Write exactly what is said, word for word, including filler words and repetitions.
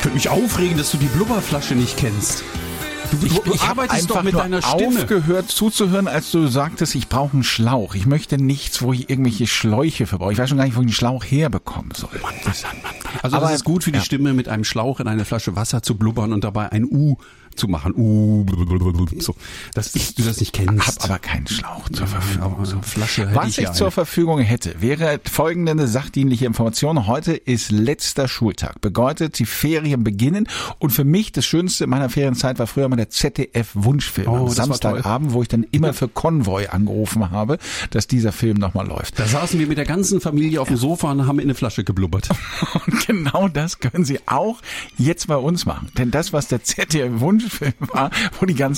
würde mich aufregen, dass du die Blubberflasche nicht kennst. Du, du, Ich, du ich habe arbeitest doch einfach mit nur deiner Stimme. aufgehört zuzuhören, als du sagtest, ich brauche einen Schlauch. Ich möchte nichts, wo ich irgendwelche Schläuche verbrauche. Ich weiß schon gar nicht, wo ich einen Schlauch herbekommen soll. Mann, Mann, Mann, Mann. Also Aber, das ist gut für die ja. Stimme, mit einem Schlauch in eine Flasche Wasser zu blubbern und dabei ein U zu machen. U, so. Dass ich, du das nicht kennst. Ich habe aber keinen Schlauch zur Verfügung. Aber so eine Flasche hätte Was ich ich ja zur eine. Verfügung hätte, wäre folgende sachdienliche Information. Heute ist letzter Schultag. Bedeutet, die Ferien beginnen. Und für mich das Schönste in meiner Ferienzeit war früher mal der Z D F-Wunschfilm Oh, am das war Samstagabend, wo ich dann immer für Konvoi angerufen habe, dass dieser Film nochmal läuft. Da saßen wir mit der ganzen Familie auf dem Sofa und haben in eine Flasche geblubbert. Und genau das können Sie auch jetzt bei uns machen. Denn das, was der Z D F-Wunschfilm war, wo die ganze